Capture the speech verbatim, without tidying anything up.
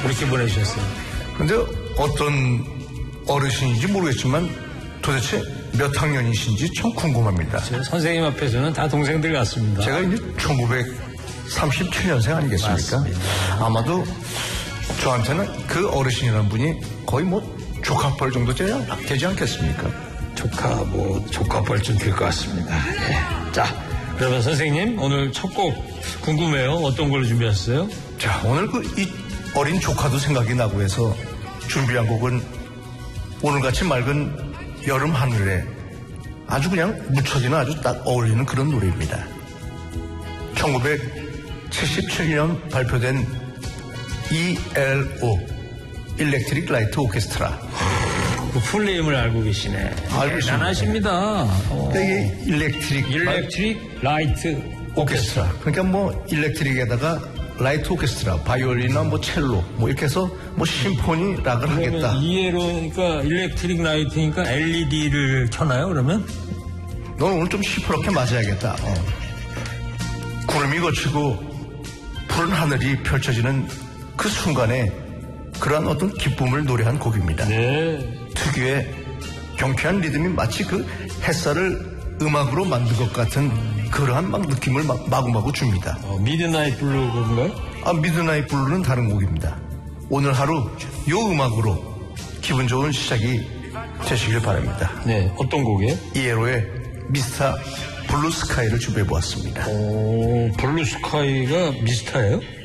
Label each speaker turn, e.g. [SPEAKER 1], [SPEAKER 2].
[SPEAKER 1] 이렇게 보내주셨어요.
[SPEAKER 2] 근데 어떤 어르신인지 모르겠지만 도대체 몇 학년이신지 참 궁금합니다.
[SPEAKER 1] 선생님 앞에서는 다 동생들 같습니다.
[SPEAKER 2] 제가 이제 천구백삼십칠 년생 아니겠습니까?
[SPEAKER 1] 맞습니다.
[SPEAKER 2] 아마도 저한테는 그 어르신이라는 분이 거의 뭐 조카뻘 정도 되지 않겠습니까?
[SPEAKER 1] 조카, 뭐, 조카뻘쯤 될 것 같습니다. 예. 자, 그러면 선생님, 오늘 첫 곡 궁금해요. 어떤 걸로 준비하셨어요?
[SPEAKER 2] 자, 오늘 그 이 어린 조카도 생각이 나고 해서 준비한 곡은 오늘같이 맑은 여름 하늘에 아주 그냥 묻혀지는 아주 딱 어울리는 그런 노래입니다. 천구백칠십칠 년 발표된 이 엘 오, 일렉트릭 라이트 오케스트라.
[SPEAKER 1] 그 풀네임을 알고 계시네.
[SPEAKER 2] 알고 있습니다.
[SPEAKER 1] 대단하십니다. 어.
[SPEAKER 2] 이게 일렉트릭,
[SPEAKER 1] 일렉트릭 라이트
[SPEAKER 2] 오케스트라. 그러니까 뭐 일렉트릭에다가 라이트 오케스트라, 바이올린이나 뭐 첼로 뭐 이렇게 해서 뭐 심포니 락을 하겠다.
[SPEAKER 1] 이해로니까 일렉트릭 라이트니까 엘이디를 켜나요? 그러면?
[SPEAKER 2] 넌 오늘 좀 시퍼렇게 맞아야겠다. 어. 구름이 거치고 푸른 하늘이 펼쳐지는 그 순간에 그러한 어떤 기쁨을 노래한 곡입니다.
[SPEAKER 1] 네.
[SPEAKER 2] 특유의 경쾌한 리듬이 마치 그 햇살을 음악으로 만든 것 같은 그러한 막 느낌을 막 마구마구 줍니다.
[SPEAKER 1] 어, 미드나잇 블루 그런가요?
[SPEAKER 2] 아, 미드나잇 블루는 다른 곡입니다. 오늘 하루 요 음악으로 기분 좋은 시작이 되시길 바랍니다.
[SPEAKER 1] 네, 어떤 곡이에요?
[SPEAKER 2] 이에로의 미스터 블루 스카이를 준비해 보았습니다.
[SPEAKER 1] 오, 블루 스카이가 미스터예요?